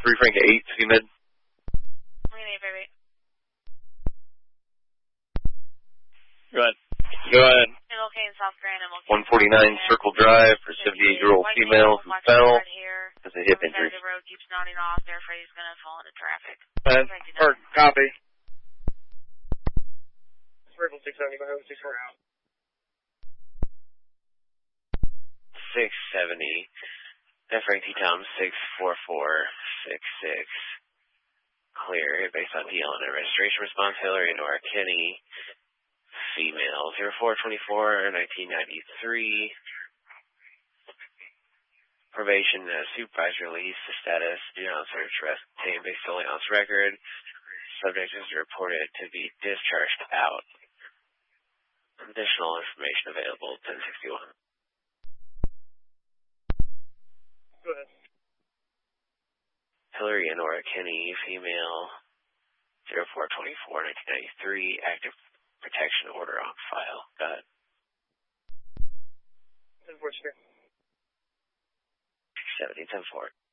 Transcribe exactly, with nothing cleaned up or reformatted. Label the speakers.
Speaker 1: three Frank eight, C Med.
Speaker 2: Frank eight, baby.
Speaker 3: Go ahead. Go ahead.
Speaker 2: Locating South Grand and
Speaker 1: one forty-nine Circle Drive for seventy-eight-year-old female who fell as a hip injury.
Speaker 2: The road keeps nodding off. They're afraid he's going to fall into traffic.
Speaker 3: Go ahead. Or copy.
Speaker 4: Circle six seventy, go ahead, six four out.
Speaker 5: six seventy. F Frank T-Tom six four four six six. Clear based on D L and registration response. Hillary Nora Kenny. Female, zero four twenty-four, nineteen ninety-three. Probation, uh, supervised release, the status, do not search, arrest, obtain based solely on this record. Subject is reported to be discharged out. Additional information available, ten sixty-one.
Speaker 4: Go ahead.
Speaker 5: Hillary Nora Kenny, female, zero four twenty-four, nineteen ninety-three, active protection order on file. Go ahead.
Speaker 4: ten four,
Speaker 5: seventy, ten four.